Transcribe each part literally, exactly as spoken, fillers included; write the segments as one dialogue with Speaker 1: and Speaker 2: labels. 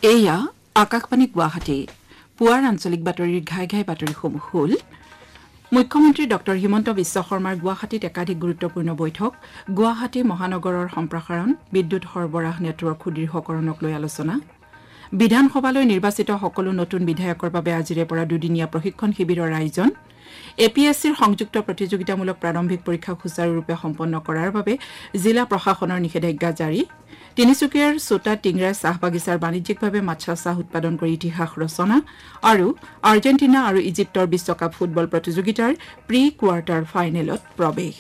Speaker 1: এয়া আকাশবাণী গুৱাহাটী পুৱাৰ আঞ্চলিক বাতৰিৰ ঘাই ঘাই বাতৰিসমূহ হ'ল মুখ্যমন্ত্ৰী ডক্টৰ হিমন্ত বিশ্ব শৰ্মাৰ গুৱাহাটীত একাধিক গুৰুত্বপূৰ্ণ বৈঠক গুৱাহাটী মহানগৰৰ সম্প্ৰসাৰণ বিদ্যুৎ সৰবৰাহ নেটৱৰ্ক সুদৃঢ়কৰণক লৈ আলোচনা বিধানসভালৈ নিৰ্বাচিত সকলো নতুন বিধায়কৰ বাবে আজিৰে পৰা দুদিনীয়া প্ৰশিক্ষণ শিবিৰৰ আয়োজন এ পি এছ চিৰ সংযুক্ত প্ৰতিযোগিতামূলক প্ৰাৰম্ভিক পৰীক্ষা সুচাৰুৰূপে সম্পন্ন কৰাৰ বাবে জিলা প্ৰশাসনৰ নিষেধাজ্ঞা জাৰি তিনিচুকীয়াৰ চোটা টিংৰাই চাহ বাগিচাৰ বাণিজ্যিকভাৱে মাছা চাহ উৎপাদন কৰি ইতিহাস ৰচনা আৰু আৰ্জেণ্টিনা আৰু ইজিপ্তৰ বিশ্বকাপ ফুটবল প্ৰতিযোগিতাৰ প্ৰি কোৱাৰ্টাৰ ফাইনেলত প্ৰৱেশ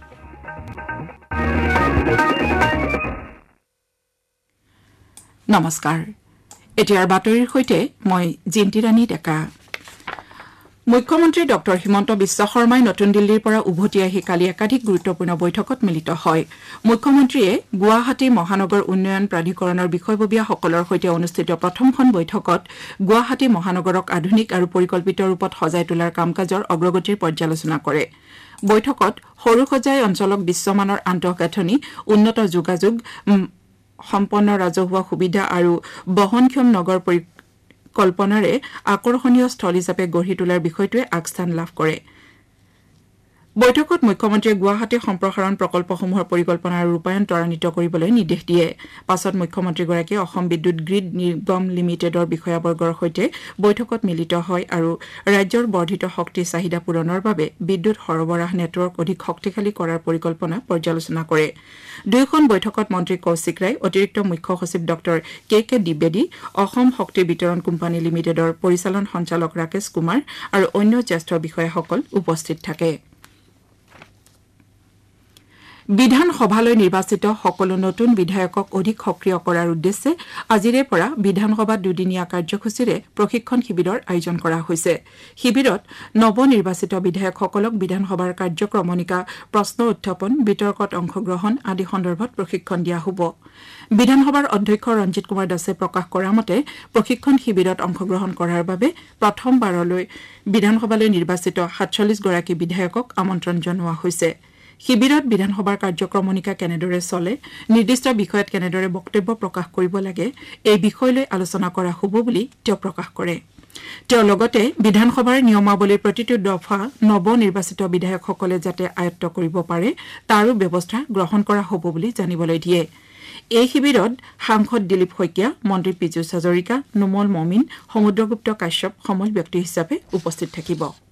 Speaker 1: নমস্কাৰ এতিয়াৰ বাতৰিৰ সৈতে মই জিন্তিৰাণী ডেকা মুখ্যমন্ত্ৰী ডক্টৰ হিমন্ত বিশ্ব শৰ্মাই নতুন দিল্লীৰ পৰা উভতি আহি কালি একাধিক গুৰুত্বপূৰ্ণ বৈঠকত মিলিত হয় মুখ্যমন্ত্ৰীয়ে গুৱাহাটী মহানগৰ উন্নয়ন প্ৰাধিকৰণৰ বিষয়ববীয়াসকলৰ সৈতে অনুষ্ঠিত প্ৰথমখন বৈঠকত গুৱাহাটী মহানগৰক আধুনিক আৰু পৰিকল্পিত ৰূপত সজাই তোলাৰ কাম-কাজৰ অগ্ৰগতিৰ পৰ্যালোচনা কৰে বৈঠকত সৰুসজাই অঞ্চলক বিশ্বমানৰ আন্তঃগাঁথনি উন্নত যোগাযোগ সম্পন্ন ৰাজহুৱা সুবিধা আৰু বহনক্ষম নগৰ কল্পনাৰে আকৰ্ষণীয় স্থল হিচাপে গঢ়ি তোলাৰ বিষয়টোৱে আগস্থান লাভ কৰে বৈঠকত মুখ্যমন্ত্ৰীয়ে গুৱাহাটী সম্প্ৰসাৰণ প্ৰকল্পসমূহৰ পৰিকল্পনা আৰু ৰূপায়ণ ত্বৰান্বিত কৰিবলৈ নিৰ্দেশ দিয়ে পাছত মুখ্যমন্ত্ৰীগৰাকীয়ে অসম বিদ্যুৎ গ্ৰীড নিগম লিমিটেডৰ বিষয়াবৰ্গৰ সৈতে বৈঠকত মিলিত হয় আৰু ৰাজ্যৰ বৰ্ধিত শক্তিৰ চাহিদা পূৰণৰ বাবে বিদ্যুৎ সৰবৰাহ নেটৱৰ্ক অধিক শক্তিশালী কৰাৰ পৰিকল্পনা পৰ্যালোচনা কৰে দুয়োখন বৈঠকত মন্ত্ৰী কৌশিক ৰায় অতিৰিক্ত মুখ্য সচিব ডক্টৰ কে কে দ্বিবেদী অসম শক্তি বিতৰণ কোম্পানী লিমিটেডৰ পৰিচালন সঞ্চালক ৰাকেশ কুমাৰ আৰু অন্য জ্যেষ্ঠ বিষয়াসকল উপস্থিত থাকে বিধানসভালৈ নিৰ্বাচিত সকলো নতুন বিধায়কক অধিক সক্ৰিয় কৰাৰ উদ্দেশ্যে আজিৰে পৰা বিধানসভাত দুদিনীয়া কাৰ্যসূচীৰে প্ৰশিক্ষণ শিবিৰৰ আয়োজন কৰা হৈছে শিবিৰত নৱনিৰ্বাচিত বিধায়কসকলক বিধানসভাৰ কাৰ্যক্ৰমণিকা প্ৰশ্ন উত্থাপন বিতৰ্কত অংশগ্ৰহণ আদি সন্দৰ্ভত প্ৰশিক্ষণ দিয়া হ'ব বিধানসভাৰ অধ্যক্ষ ৰঞ্জিত কুমাৰ দাসে প্ৰকাশ কৰা মতে প্ৰশিক্ষণ শিবিৰত অংশগ্ৰহণ কৰাৰ বাবে প্ৰথমবাৰলৈ বিধানসভালৈ নিৰ্বাচিত সাতচল্লিছ গৰাকী বিধায়কক আমন্ত্ৰণ জনোৱা হৈছে শিবিৰত বিধানসভাৰ কাৰ্যক্ৰমণিকা কেনেদৰে চলে নিৰ্দিষ্ট বিষয়ত কেনেদৰে বক্তব্য প্ৰকাশ কৰিব লাগে এই বিষয়লৈ আলোচনা কৰা হ'ব বুলি তেওঁ প্ৰকাশ কৰে তেওঁ লগতে বিধানসভাৰ নিয়মাৱলীৰ প্ৰতিটো দফা নৱনিৰ্বাচিত বিধায়কসকলে যাতে আয়ত্ত কৰিব পাৰে তাৰো ব্যৱস্থা গ্ৰহণ কৰা হ'ব বুলি জানিবলৈ দিয়ে এই শিবিৰত সাংসদ দিলীপ শইকীয়া মন্ত্ৰী পীযুষ হাজৰিকা নুমল মমিন সমুদ্ৰগুপ্ত কাশ্যপ সমল ব্যক্তি হিচাপে উপস্থিত থাকিব